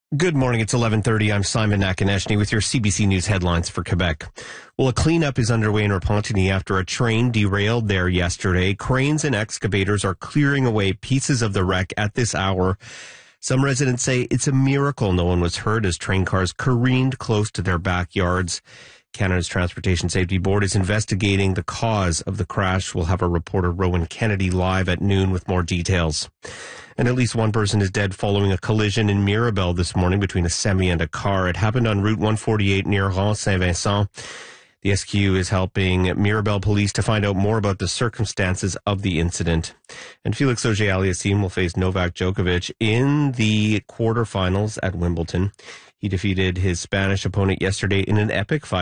Good morning. It's 11:30. I'm Simon Nakaneshny with your CBC News headlines for Quebec. Well, a cleanup is underway in Repentigny after a train derailed there yesterday. Cranes and excavators are clearing away pieces of the wreck at this hour. Some residents say it's a miracle no one was hurt as train cars careened close to their backyards. Canada's Transportation Safety Board is investigating the cause of the crash. We'll have our reporter Rowan Kennedy live at noon with more details. And at least one person is dead following a collision in Mirabel this morning between a semi and a car. It happened on Route 148 near Rond Saint-Vincent. The SQ is helping Mirabel police to find out more about the circumstances of the incident. And Felix Auger-Aliassime will face Novak Djokovic in the quarterfinals at Wimbledon. He defeated his Spanish opponent yesterday in an epic fight.